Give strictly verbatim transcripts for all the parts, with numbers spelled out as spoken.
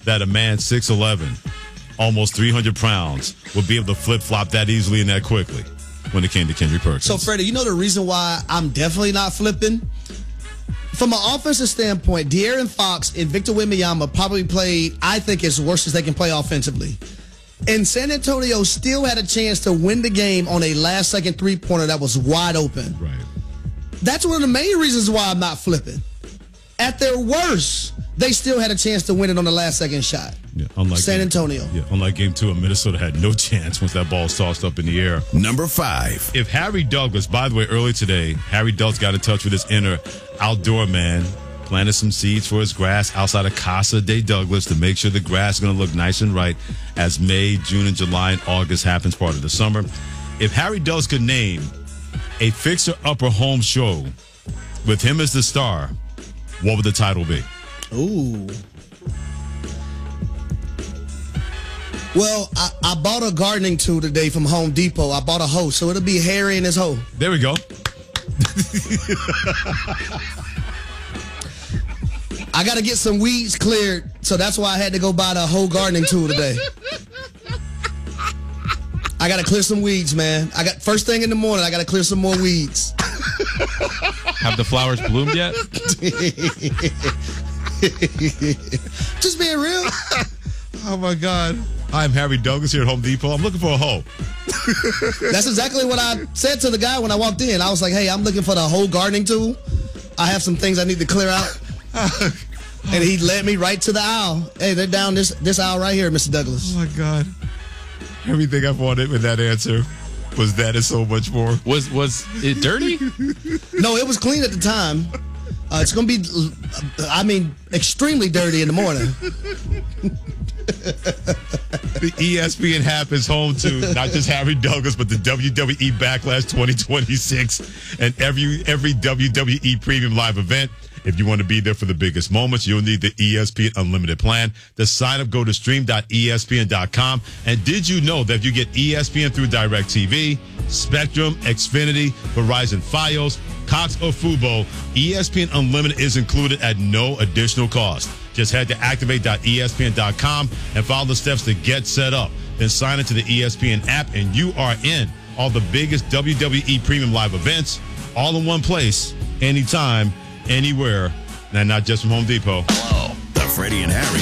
that a man six eleven, almost three hundred pounds, would be able to flip-flop that easily and that quickly when it came to Kendrick Perkins. So, Freddie, you know the reason why I'm definitely not flipping? From an offensive standpoint, De'Aaron Fox and Victor Wembanyama probably played, I think, as worst as they can play offensively. And San Antonio still had a chance to win the game on a last-second three-pointer that was wide open. Right. That's one of the main reasons why I'm not flipping. At their worst, they still had a chance to win it on the last-second shot. Yeah, unlike San game, Antonio. Yeah, unlike game two, Minnesota had no chance once that ball was tossed up in the air. Number five. If Harry Douglas, by the way, earlier today, Harry Douglas got in touch with his inner outdoor man, planted some seeds for his grass outside of Casa de Douglas to make sure the grass is going to look nice and right as May, June, and July and August happens part of the summer. If Harry Douglas could name a fixer-upper home show with him as the star, what would the title be? Ooh. Well, I, I bought a gardening tool today from Home Depot. I bought a hoe, so it'll be Harry and his hoe. There we go. I got to get some weeds cleared, so that's why I had to go buy the whole gardening tool today. I got to clear some weeds, man. I got first thing in the morning, I got to clear some more weeds. Have the flowers bloomed yet? Just being real. Oh, my God. I'm Harry Douglas here at Home Depot. I'm looking for a hoe. That's exactly what I said to the guy when I walked in. I was like, hey, I'm looking for the whole gardening tool. I have some things I need to clear out. And he led me right to the aisle. Hey, they're down this this aisle right here, Mister Douglas. Oh, my God. Everything I wanted with that answer was that and so much more. Was was it dirty? No, it was clean at the time. Uh, it's going to be, I mean, extremely dirty in the morning. The E S P N app is home to not just Harry Douglas, but the W W E Backlash twenty twenty-six and every every W W E Premium Live event. If you want to be there for the biggest moments, you'll need the E S P N Unlimited plan. To sign up, go to stream dot E S P N dot com. And did you know that if you get E S P N through DirecTV, Spectrum, Xfinity, Verizon Fios, Cox, or Fubo, E S P N Unlimited is included at no additional cost. Just head to activate dot E S P N dot com and follow the steps to get set up. Then sign into the E S P N app and you are in. All the biggest W W E Premium Live events, all in one place, anytime, anywhere, and not just from Home Depot. Hello. The Freddie and Harry.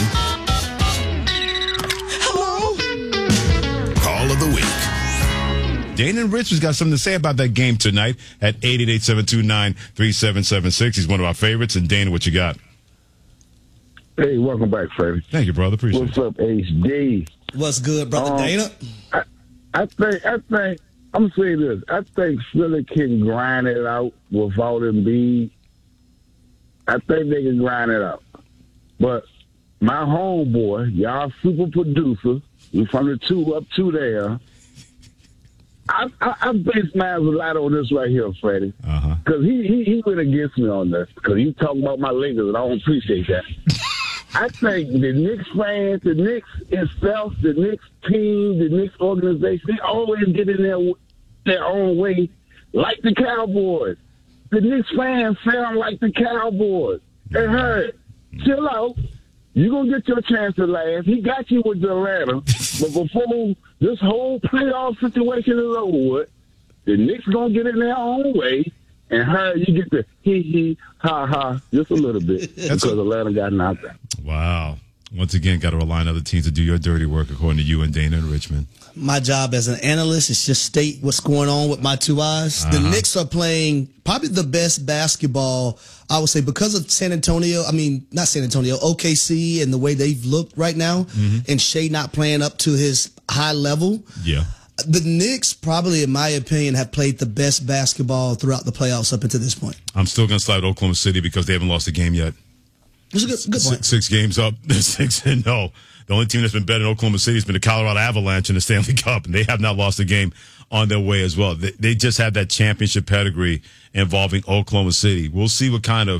Hello. Call of the week. Dana Richards got something to say about that game tonight at eight eight eight, seven two nine, three seven seven six. He's one of our favorites. And Dana, what you got? Hey, welcome back, Freddie. Thank you, brother. Appreciate What's it. up, H D? What's good, brother Um, Dana? I, I think, I think, I'm gonna say this. I think Philly can grind it out without Embiid. I think they can grind it out. But my homeboy, y'all super producer, we from the two up to there. I, I, I base mine a lot on this right here, Freddie. Uh-huh. Because he, he, he went against me on this. Because he talking about my Lakers, and I don't appreciate that. I think the Knicks fans, the Knicks itself, the Knicks team, the Knicks organization, they always get in their, their own way, like the Cowboys. The Knicks fans sound like the Cowboys. Hey, Harry, chill out. You're going to get your chance to laugh. He got you with Atlanta. But before this whole playoff situation is over with, the Knicks going to get in their own way. And Harry, you get the hee-hee, ha-ha, just a little bit because Atlanta got knocked out. Wow. Once again, got to rely on other teams to do your dirty work, according to you and Dana and Richmond. My job as an analyst is just state what's going on with my two eyes. Uh-huh. The Knicks are playing probably the best basketball, I would say, because of San Antonio. I mean, not San Antonio, O K C and the way they've looked right now, mm-hmm. and Shea not playing up to his high level. Yeah. The Knicks, probably, in my opinion, have played the best basketball throughout the playoffs up until this point. I'm still going to slide Oklahoma City because they haven't lost a game yet. It's a good, good point. Six, six games up. Six and no. The only team that's been better than Oklahoma City has been the Colorado Avalanche in the Stanley Cup, and they have not lost a game on their way as well. They, they just have that championship pedigree involving Oklahoma City. We'll see what kind of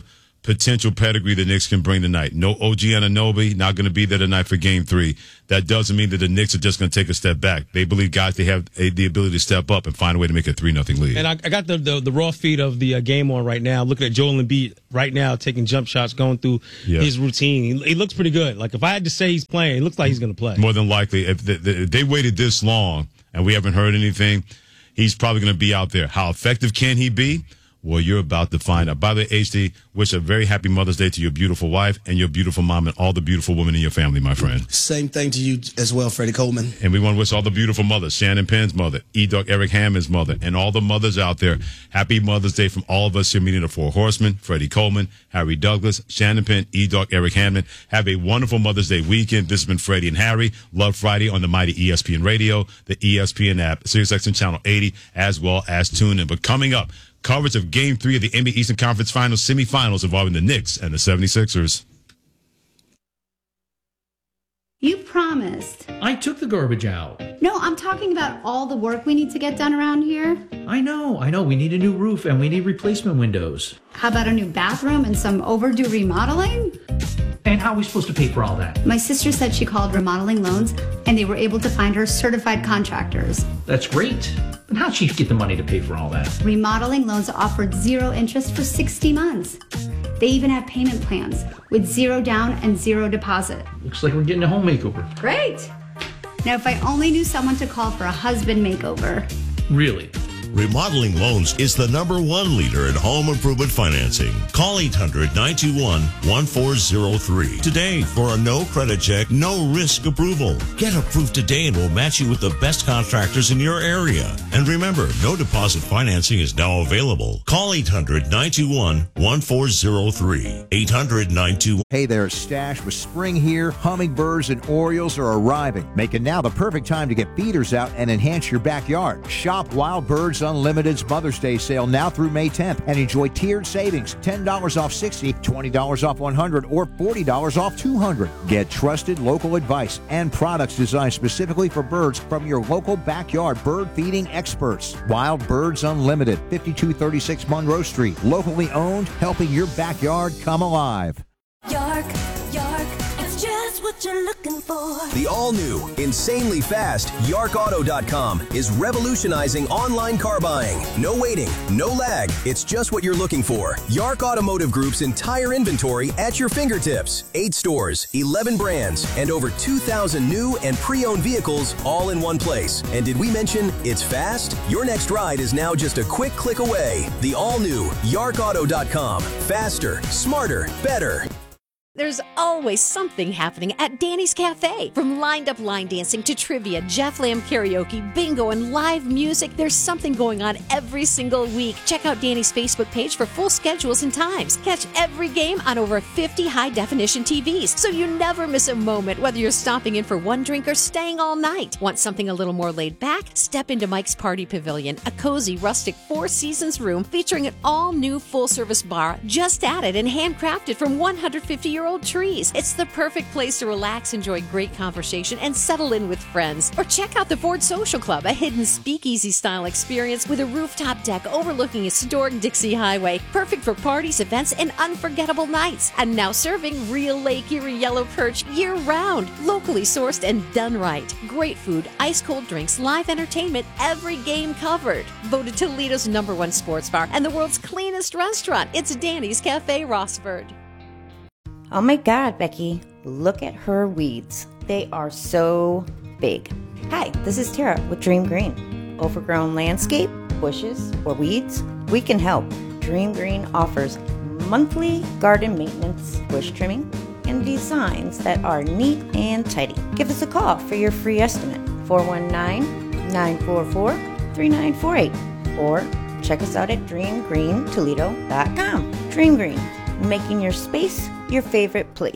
potential pedigree the Knicks can bring tonight. No O G Anunoby, not going to be there tonight for game three. That doesn't mean that the Knicks are just going to take a step back. They believe, guys, they have a, the ability to step up and find a way to make a three nothing lead. And I, I got the, the the raw feed of the uh, game on right now. Looking at Joel Embiid right now, taking jump shots, going through Yeah. his routine. He, he looks pretty good. Like, if I had to say he's playing, it looks like he's going to play. More than likely, if they, if they waited this long and we haven't heard anything, he's probably going to be out there. How effective can he be? Well, you're about to find out. By the way, H D, wish a very happy Mother's Day to your beautiful wife and your beautiful mom and all the beautiful women in your family, my friend. Same thing to you as well, Freddie Coleman. And we want to wish all the beautiful mothers, Shannon Penn's mother, E-Dog Eric Hammond's mother, and all the mothers out there. Happy Mother's Day from all of us here meeting the Four Horsemen, Freddie Coleman, Harry Douglas, Shannon Penn, E-Dog Eric Hammond. Have a wonderful Mother's Day weekend. This has been Freddie and Harry. Love Friday on the mighty E S P N Radio, the E S P N app, SiriusXM Channel eighty, as well as TuneIn. But coming up, coverage of Game three of the N B A Eastern Conference Finals semifinals involving the Knicks and the seventy-sixers. You promised. I took the garbage out. No, I'm talking about all the work we need to get done around here. I know, I know. We need a new roof and we need replacement windows. How about a new bathroom and some overdue remodeling? And how are we supposed to pay for all that? My sister said she called Remodeling Loans and they were able to find her certified contractors. That's great. But how'd she get the money to pay for all that? Remodeling Loans offered zero interest for sixty months. They even have payment plans with zero down and zero deposit. Looks like we're getting a home makeover. Great. Now, if I only knew someone to call for a husband makeover. Really? Remodeling Loans is the number one leader in home improvement financing. Call eight hundred, nine two one, one four zero three today for a no credit check, no risk approval. Get approved today and we'll match you with the best contractors in your area. And remember, no deposit financing is now available. Call eight hundred, nine two one, one four zero three. eight hundred, nine two one. Hey there, Stash. With spring here, hummingbirds and orioles are arriving, making now the perfect time to get feeders out and enhance your backyard. Shop Wild Birds Unlimited's Mother's Day sale now through May tenth and enjoy tiered savings, ten dollars off sixty, twenty dollars off one hundred, or forty dollars off two hundred. Get trusted local advice and products designed specifically for birds from your local backyard bird feeding experts. Wild Birds Unlimited, fifty-two thirty-six Monroe Street. Locally owned, helping your backyard come alive. York, York, it's just what you're looking for. The all-new, insanely fast Yark Auto dot com is revolutionizing online car buying. No waiting, no lag. It's just what you're looking for. Yark Automotive Group's entire inventory at your fingertips. Eight stores, eleven brands, and over two thousand new and pre-owned vehicles all in one place. And did we mention it's fast? Your next ride is now just a quick click away. The all-new Yark Auto dot com. Faster, smarter, better. There's always something happening at Danny's Cafe. From lined-up line dancing to trivia, Jeff Lamb karaoke, bingo, and live music, there's something going on every single week. Check out Danny's Facebook page for full schedules and times. Catch every game on over fifty high-definition T Vs, so you never miss a moment, whether you're stopping in for one drink or staying all night. Want something a little more laid back? Step into Mike's Party Pavilion, a cozy, rustic Four Seasons room featuring an all-new full-service bar just added and handcrafted from one hundred fifty year old trees. It's the perfect place to relax, enjoy great conversation, and settle in with friends. Or check out the Ford Social Club, a hidden speakeasy-style experience with a rooftop deck overlooking historic Dixie Highway. Perfect for parties, events, and unforgettable nights. And now serving real Lake Erie yellow perch year-round. Locally sourced and done right. Great food, ice-cold drinks, live entertainment, every game covered. Voted Toledo's number one sports bar and the world's cleanest restaurant. It's Danny's Cafe Rossford. Oh my God, Becky, look at her weeds. They are so big. Hi, this is Tara with Dream Green. Overgrown landscape, bushes, or weeds? We can help. Dream Green offers monthly garden maintenance, bush trimming, and designs that are neat and tidy. Give us a call for your free estimate, four one nine, nine four four, three nine four eight, or check us out at dream green toledo dot com. Dream Green, making your space your favorite place.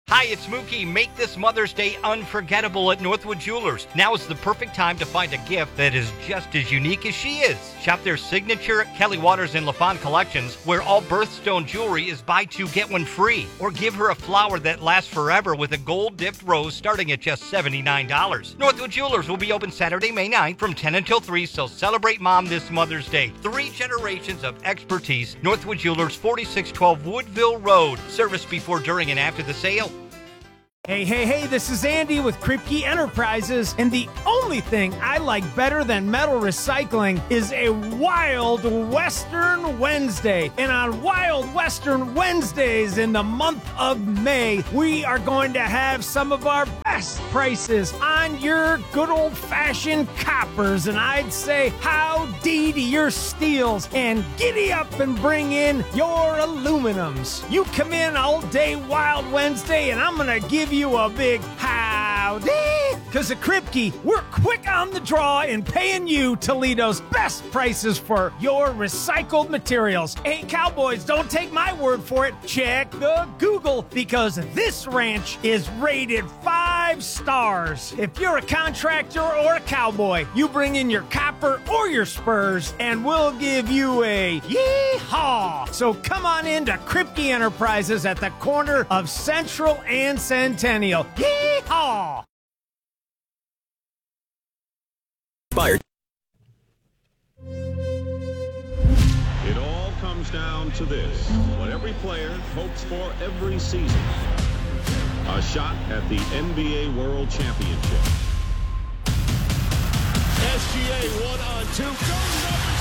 Hi, it's Mookie. Make this Mother's Day unforgettable at Northwood Jewelers. Now is the perfect time to find a gift that is just as unique as she is. Shop their signature Kelly Waters and LaFawn collections, where all birthstone jewelry is buy two, get one free. Or give her a flower that lasts forever with a gold-dipped rose starting at just seventy-nine dollars. Northwood Jewelers will be open Saturday, May ninth from ten until three, so celebrate Mom this Mother's Day. Three generations of expertise. Northwood Jewelers, forty-six twelve Woodville Road. Service before, during, and after the sale. Hey, hey, hey, this is Andy with Kripke Enterprises, and the only thing I like better than metal recycling is a Wild Western Wednesday. And on Wild Western Wednesdays in the month of May, we are going to have some of our best prices on your good old-fashioned coppers, and I'd say howdy to your steels, and giddy up and bring in your aluminums. You come in all day Wild Wednesday, and I'm going to give you a big howdy, because at Kripke, we're quick on the draw in paying you Toledo's best prices for your recycled materials. Hey, cowboys, don't take my word for it. Check the Google, because this ranch is rated five stars. If you're a contractor or a cowboy, you bring in your copper or your spurs, and we'll give you a yee-haw. So come on into Kripke Enterprises at the corner of Central and Centennial. Yee-haw! Buyer. It all comes down to this. What every player hopes for every season. A shot at the N B A World Championship. S G A one on two. Goes up and